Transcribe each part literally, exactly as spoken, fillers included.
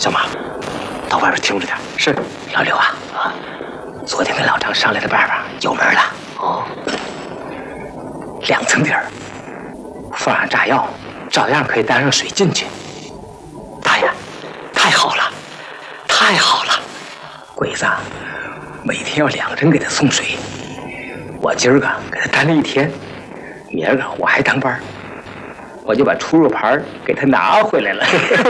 小马，到外边听着点。是，老刘啊啊，昨天跟老张商量的办法有门了。哦，两层底儿，放上炸药，照样可以带上水进去。大爷，太好了，太好了！鬼子每天要两个人给他送水，我今儿个给他担了一天，明儿个我还当班，我就把出入牌给他拿回来了。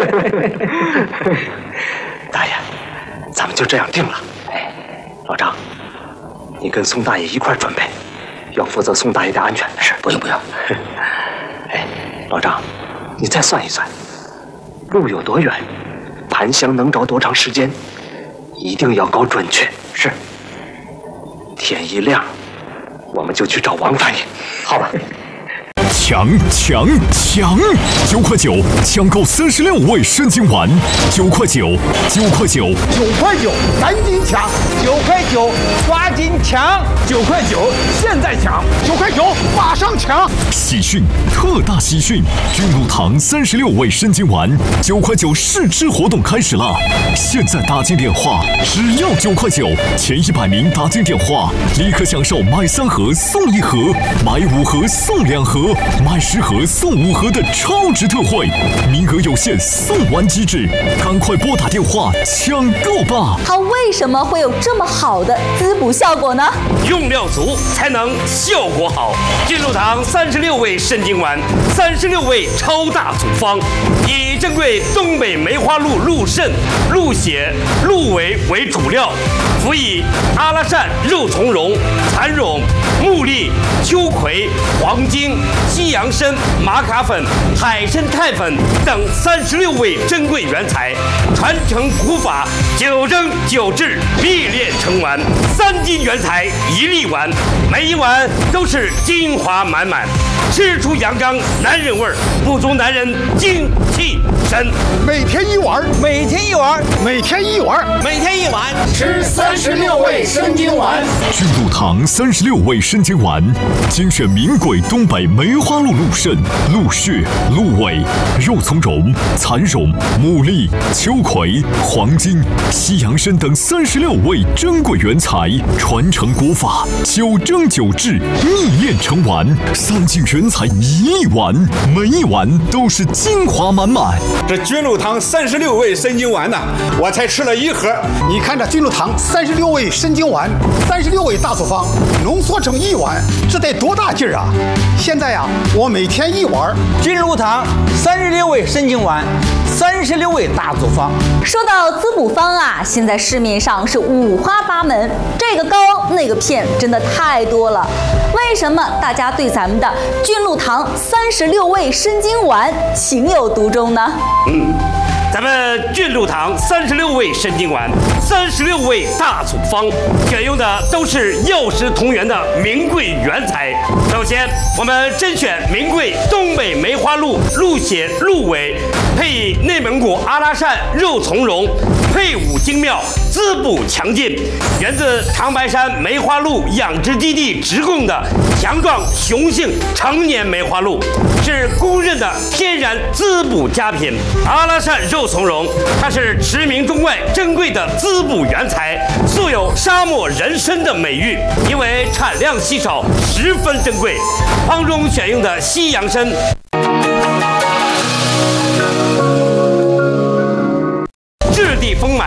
大爷，咱们就这样定了。哎，老张，你跟宋大爷一块准备，要负责宋大爷的安全。是，不用不用。哎，老张，你再算一算，路有多远，盘香能着多长时间，一定要搞准确。是。天一亮，我们就去找王大爷。好吧。 抢抢抢！九块九抢购三十六味参精丸，九块九，九块九， 九块九，赶紧抢！九块九，抓紧抢！九块九，现在抢！九块九，马上抢！ 喜讯，特大喜讯！君禄堂三十六味参精丸，九块九试吃活动开始了！现在打进电话，只要九块九，前一百名打进电话，立刻享受买三盒送一盒，买五盒送两盒。买十盒送五盒的超值特惠，名额有限，送完即止，赶快拨打电话抢购吧！ 它为什么会有这么好的滋补效果呢？ 用料足才能效果好。君禄堂三十六味参精丸，三十六味超大组方，以珍贵东北梅花鹿鹿肾、鹿血、鹿尾为主料，辅以阿拉善、肉苁蓉、蚕苇、木栗、秋葵、黄精、西洋参、玛卡粉、海参肽粉等三十六味珍贵原材，传承古法，九蒸九制，秘炼成丸，三斤原材一粒丸，每一丸都是精华满满，吃出阳刚男人味儿，补足男人精气神。 每天一碗， 每天一碗， 每天一碗， 每天一碗， 吃三十六味参精丸。 君禄堂三十六味参精丸，精选名贵东北梅花鹿鹿肾、鹿血、鹿尾、肉苁蓉、蚕苇、牡蛎、秋葵、黄精、西洋参等三十六味珍贵原材，传承古法，九蒸九制，秘炼成丸，三斤原材一粒丸，每一丸都是精华满满。 这君禄堂三十六味参精丸呢，我才吃了一盒。 你看这君禄堂三十六味参精丸，三十六味大组方浓缩成一碗，这得多大劲儿啊！现在呀、啊，我每天一碗。 君禄堂三十六味参精丸，三十六味大组方。 说到滋补方啊，现在市面上是五花八门，这个膏那个片真的太多了。为什么大家对咱们的君禄堂三十六味参精丸情有独钟呢？ 嗯。咱们君禄堂三十六味参精丸，三十六味大组方，选用的都是药食同源的名贵原材。首先，我们甄选名贵东北梅花鹿鹿血、鹿尾，配以内蒙古阿拉善肉苁蓉，配伍精妙，滋补强劲，源自长白山梅花鹿养殖基地直供的强壮雄性成年梅花鹿，是公认的天然滋补佳品。阿拉善肉苁蓉，它是驰名中外珍贵的滋补原材，素有沙漠人参的美誉，因为产量稀少，十分珍贵。方中选用的西洋参。质地丰满，